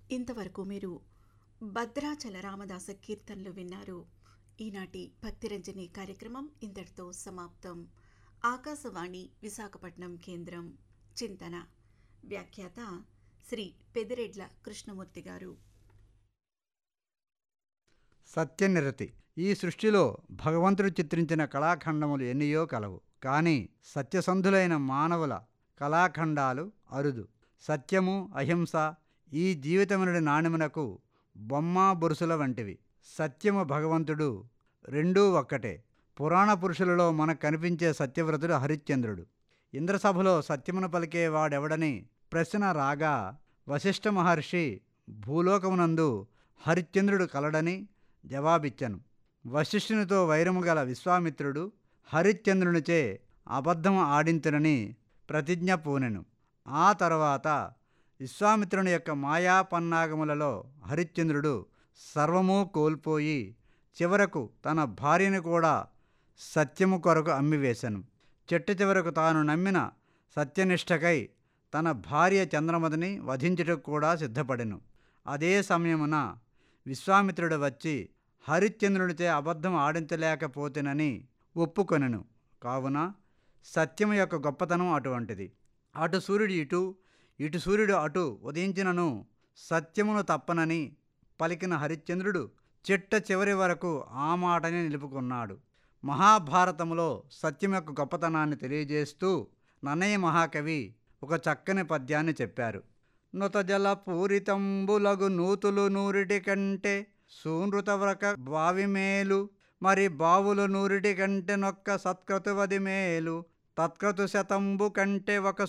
ఇంతవరకు మీరు భద్రాచల రామదాస కీర్తనలు విన్నారు. ఈనాటి భక్తిరంజని కార్యక్రమం ఇంతటితో సమాప్తం. ఆకాశవాణి విశాఖపట్నం కేంద్రం. చింతన వ్యాఖ్యాత శ్రీ పెదిరెడ్ల కృష్ణమూర్తి గారు. సత్యనిరతి. ఈ సృష్టిలో భగవంతుడు చిత్రించిన కళాఖండములు ఎన్నియో కలవు. కానీ సత్యసంధులైన మానవుల కళాఖండాలు అరుదు. సత్యము, అహింస ఈ జీవితమునుడి నాణ్యమునకు బొమ్మ బొరుసుల వంటివి. సత్యము, భగవంతుడు రెండూ ఒక్కటే. పురాణ పురుషులలో మనకు కనిపించే సత్యవ్రతుడు హరిశ్చంద్రుడు. ఇంద్రసభలో సత్యమును పలికే వాడెవడని ప్రశ్న రాగా వశిష్ఠ మహర్షి భూలోకమునందు హరిశ్చంద్రుడు కలడని జవాబిచ్చను. వశిష్ఠునితో వైరము గల విశ్వామిత్రుడు హరిశ్చంద్రునిచే అబద్ధము ఆడింతునని ప్రతిజ్ఞ పూనెను. ఆ తరువాత విశ్వామిత్రుని యొక్క మాయా పన్నాగములలో హరిశ్చంద్రుడు సర్వము కోల్పోయి చివరకు తన భార్యను కూడా సత్యము కొరకు అమ్మివేశను. చెట్టు చివరకు తాను నమ్మిన సత్యనిష్టకై తన భార్య చంద్రమతిని వధించుటకు కూడా సిద్ధపడెను. అదే సమయమున విశ్వామిత్రుడు వచ్చి హరిశ్చంద్రునిచే అబద్ధం ఆడించలేకపోతేనని ఒప్పుకొనెను. కావున సత్యము యొక్క గొప్పతనం అటువంటిది. అటు సూర్యుడు ఇటు, ఇటు సూర్యుడు అటు ఉదయించినను సత్యమును తప్పనని పలికిన హరిశ్చంద్రుడు చిట్ట చివరి వరకు ఆ మాటని నిలుపుకున్నాడు. మహాభారతములో సత్యం యొక్క గొప్పతనాన్ని తెలియజేస్తూ నన్నయ్య మహాకవి ఒక చక్కని పద్యాన్ని చెప్పారు. నుతజల పూరితంబులగు నూతులు నూరిటి కంటే సూనృతవ్రక బావి మేలు, మరి బావులు నూరిటి కంటే నొక్క సత్క్రతువది మేలు, తత్క్రతు శతంబు కంటే ఒక